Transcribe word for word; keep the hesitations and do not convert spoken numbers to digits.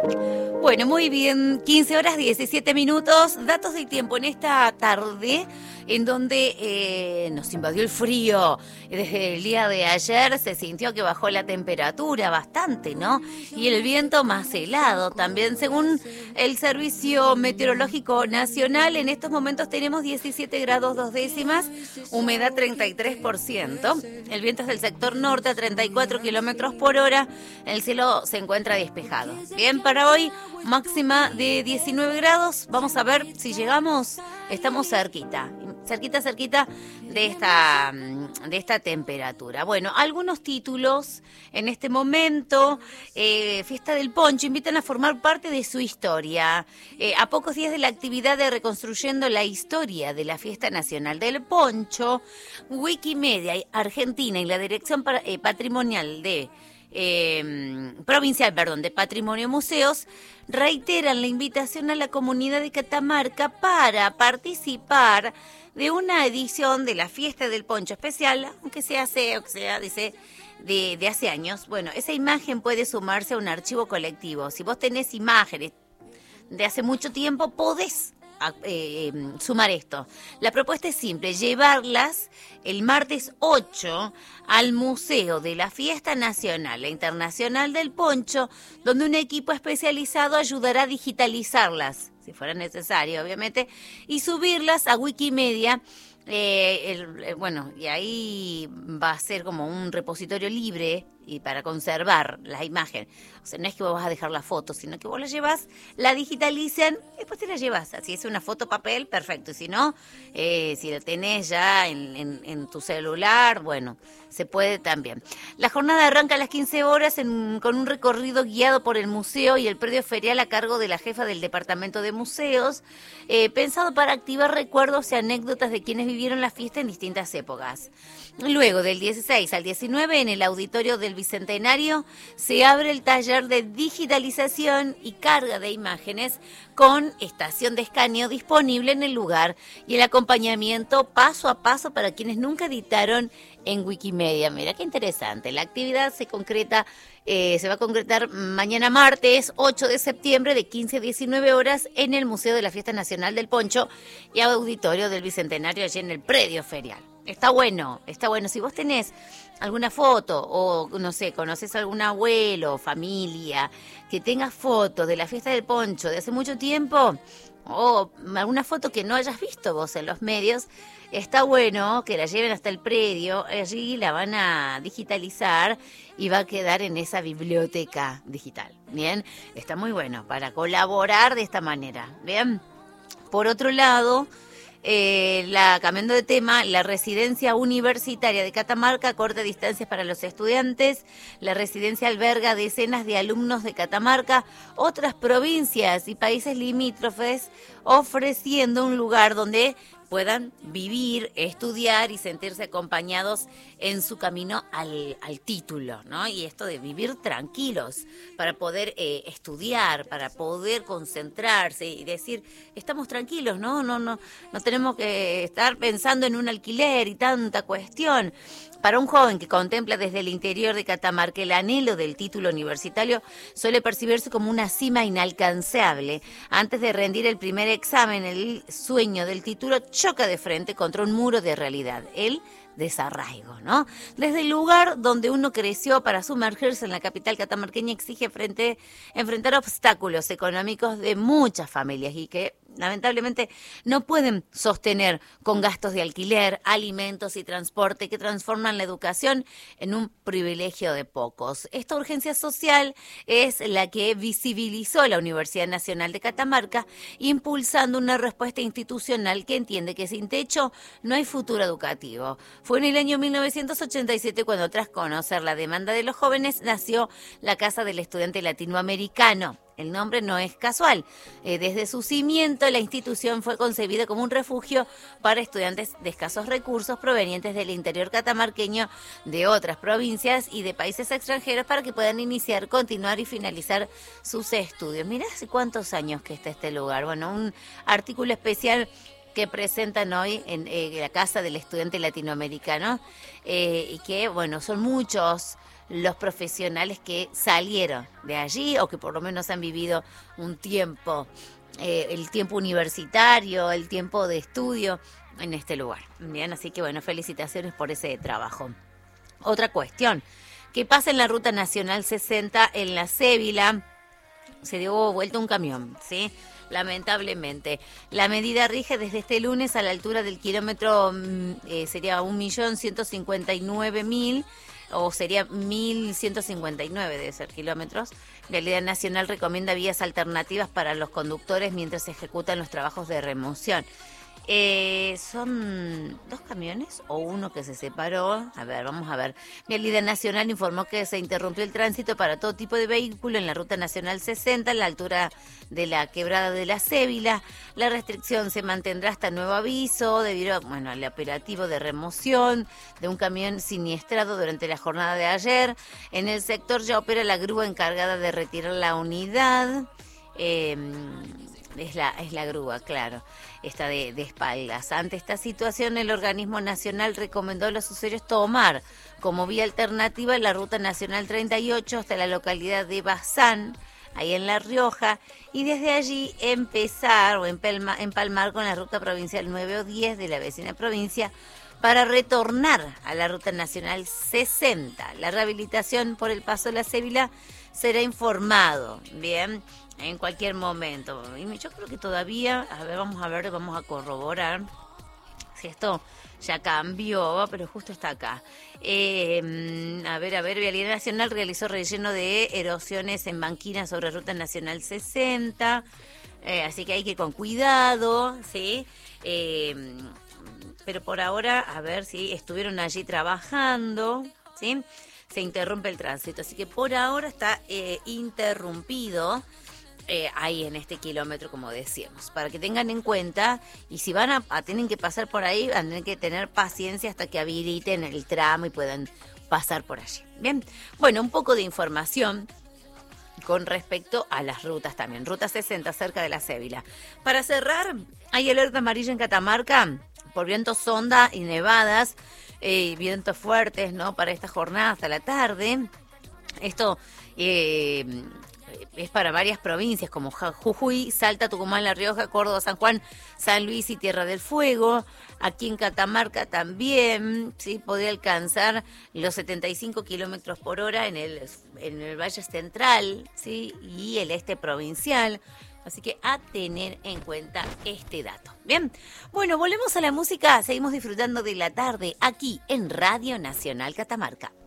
Bueno, muy bien, quince horas diecisiete minutos, datos del tiempo en esta tarde en donde eh, nos invadió el frío. Desde el día de ayer se sintió que bajó la temperatura bastante, ¿no? Y el viento más helado también. Según el Servicio Meteorológico Nacional, en estos momentos tenemos diecisiete grados dos décimas, humedad treinta y tres por ciento. El viento es del sector norte a treinta y cuatro kilómetros por hora. El cielo se encuentra despejado. Bien, para hoy, máxima de diecinueve grados. Vamos a ver si llegamos. Estamos cerquita, cerquita, cerquita de esta, de esta temperatura. Bueno, algunos títulos en este momento. eh, Fiesta del Poncho invitan a formar parte de su historia. Eh, a pocos días de la actividad de Reconstruyendo la Historia de la Fiesta Nacional del Poncho, Wikimedia Argentina y la Dirección eh, Patrimonial de Eh, provincial, perdón, de Patrimonio Museos reiteran la invitación a la comunidad de Catamarca para participar de una edición de la Fiesta del Poncho especial, aunque se hace, o que sea, dice, de, de hace años. Bueno, esa imagen puede sumarse a un archivo colectivo. Si vos tenés imágenes de hace mucho tiempo, podés A, eh, sumar esto. La propuesta es simple: llevarlas el martes ocho al Museo de la Fiesta Nacional e Internacional del Poncho, donde un equipo especializado ayudará a digitalizarlas, si fuera necesario, obviamente, y subirlas a Wikimedia. Eh, el, eh, bueno, y ahí va a ser como un repositorio libre y para conservar la imagen. O sea, no es que vos vas a dejar la foto, sino que vos la llevas, la digitalizan y después te la llevas. Si es una foto papel, perfecto. Y si no, eh, si la tenés ya en, en, en tu celular, bueno, se puede también. La jornada arranca a las quince horas en, con un recorrido guiado por el museo y el predio ferial a cargo de la jefa del Departamento de Museos, eh, pensado para activar recuerdos y anécdotas de quienes vivieron la fiesta en distintas épocas. Luego, del dieciséis al diecinueve, en el auditorio del Bicentenario, se abre el taller de digitalización y carga de imágenes con estación de escaneo disponible en el lugar y el acompañamiento paso a paso para quienes nunca editaron en Wikimedia. Mira qué interesante. La actividad se concreta, eh, se va a concretar mañana martes ocho de septiembre de quince a diecinueve horas en el Museo de la Fiesta Nacional del Poncho y auditorio del Bicentenario allí en el predio ferial. Está bueno, está bueno. Si vos tenés alguna foto o, no sé, conoces a algún abuelo o familia que tenga fotos de la Fiesta del Poncho de hace mucho tiempo o alguna foto que no hayas visto vos en los medios, está bueno que la lleven hasta el predio. Allí la van a digitalizar y va a quedar en esa biblioteca digital. Bien, está muy bueno para colaborar de esta manera. Bien, por otro lado, Eh, la, cambiando de tema, la residencia universitaria de Catamarca corta distancias para los estudiantes. La residencia alberga decenas de alumnos de Catamarca, otras provincias y países limítrofes, ofreciendo un lugar donde puedan vivir, estudiar y sentirse acompañados en su camino al, al título, ¿no? Y esto de vivir tranquilos para poder eh, estudiar, para poder concentrarse y decir, estamos tranquilos, ¿no? No, no, no tenemos que estar pensando en un alquiler y tanta cuestión. Para un joven que contempla desde el interior de Catamarca el anhelo del título universitario, suele percibirse como una cima inalcanzable. Antes de rendir el primer examen, el sueño del título choca de frente contra un muro de realidad, el desarraigo, ¿no? Desde el lugar donde uno creció para sumergirse en la capital catamarqueña exige frente, enfrentar obstáculos económicos de muchas familias y que lamentablemente no pueden sostener con gastos de alquiler, alimentos y transporte que transforman la educación en un privilegio de pocos. Esta urgencia social es la que visibilizó la Universidad Nacional de Catamarca, impulsando una respuesta institucional que entiende que sin techo no hay futuro educativo. Fue en el año mil novecientos ochenta y siete cuando, tras conocer la demanda de los jóvenes, nació la Casa del Estudiante Latinoamericano. El nombre no es casual. Eh, desde su cimiento, la institución fue concebida como un refugio para estudiantes de escasos recursos provenientes del interior catamarqueño, de otras provincias y de países extranjeros para que puedan iniciar, continuar y finalizar sus estudios. Mirá hace cuántos años que está este lugar. Bueno, un artículo especial que presentan hoy en eh, la Casa del Estudiante Latinoamericano eh, y que, bueno, son muchos los profesionales que salieron de allí o que por lo menos han vivido un tiempo, eh, el tiempo universitario, el tiempo de estudio en este lugar. Bien, así que bueno, felicitaciones por ese trabajo. Otra cuestión, ¿qué pasa en la Ruta Nacional sesenta en La Cévila? Se dio vuelta un camión, ¿sí? Lamentablemente. La medida rige desde este lunes a la altura del kilómetro, eh, sería un millón ciento cincuenta y nueve mil, o sería mil ciento cincuenta y nueve, debe ser kilómetros. Vialidad Nacional recomienda vías alternativas para los conductores mientras se ejecutan los trabajos de remoción. Eh, ¿Son dos camiones o uno que se separó? A ver, vamos a ver. Vialidad Nacional informó que se interrumpió el tránsito para todo tipo de vehículo en la Ruta Nacional sesenta, a la altura de la Quebrada de La Cévila. La restricción se mantendrá hasta nuevo aviso debido, bueno, al operativo de remoción de un camión siniestrado durante la jornada de ayer. En el sector ya opera la grúa encargada de retirar la unidad. Eh, Es la, es la grúa, claro, está de, de espaldas. Ante esta situación, el organismo nacional recomendó a los usuarios tomar como vía alternativa la Ruta Nacional treinta y ocho hasta la localidad de Bazán, ahí en La Rioja, y desde allí empezar o empalmar, empalmar con la Ruta Provincial nueve o diez de la vecina provincia para retornar a la Ruta Nacional sesenta. La rehabilitación por el paso de La Cévila será informado, bien, en cualquier momento. Y yo creo que todavía, a ver, vamos a ver, vamos a corroborar si esto ya cambió, pero justo está acá. Eh, a ver, a ver, Vialidad Nacional realizó relleno de erosiones en banquinas sobre Ruta Nacional sesenta, eh, así que hay que ir con cuidado, ¿sí? Eh, pero por ahora, a ver si estuvieron allí trabajando, ¿sí? Se interrumpe el tránsito, así que por ahora está eh, interrumpido. Eh, ahí en este kilómetro, como decíamos, para que tengan en cuenta, y si van a, a tienen que pasar por ahí, van a tener que tener paciencia hasta que habiliten el tramo y puedan pasar por allí. Bien, bueno, un poco de información con respecto a las rutas también. Ruta sesenta, cerca de La Cévila. Para cerrar, hay alerta amarilla en Catamarca por vientos sonda y nevadas, eh, vientos fuertes, ¿no? Para esta jornada hasta la tarde. Esto eh, es para varias provincias como Jujuy, Salta, Tucumán, La Rioja, Córdoba, San Juan, San Luis y Tierra del Fuego. Aquí en Catamarca también, sí, podría alcanzar los setenta y cinco kilómetros por hora en el, en el Valle Central, sí, y el este provincial. Así que a tener en cuenta este dato. Bien, bueno, volvemos a la música. Seguimos disfrutando de la tarde aquí en Radio Nacional Catamarca.